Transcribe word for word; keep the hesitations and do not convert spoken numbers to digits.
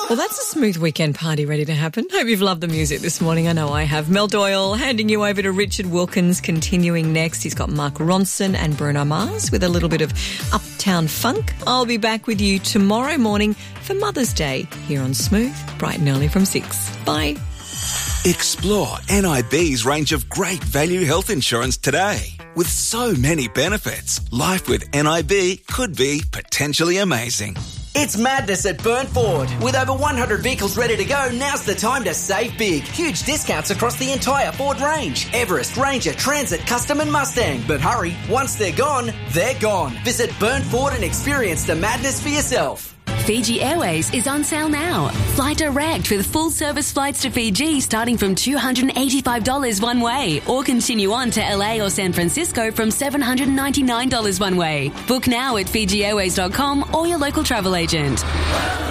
Well, that's a smooth weekend party ready to happen. Hope you've loved the music this morning. I know I have. Mel Doyle handing you over to Richard Wilkins. Continuing next, he's got Mark Ronson and Bruno Mars with a little bit of Uptown Funk. I'll be back with you tomorrow morning for Mother's Day here on Smooth, bright and early from six. Bye. Explore N I B's range of great value health insurance today. With so many benefits, life with N I B could be potentially amazing. It's madness at Burn Ford. With over one hundred vehicles ready to go, now's the time to save big. Huge discounts across the entire Ford range. Everest, Ranger, Transit, Custom and Mustang. But hurry, once they're gone, they're gone. Visit Burn Ford and experience the madness for yourself. Fiji Airways is on sale now. Fly direct with full service flights to Fiji starting from two hundred eighty-five dollars one way, or continue on to L A or San Francisco from seven hundred ninety-nine dollars one way. Book now at Fiji Airways dot com or your local travel agent.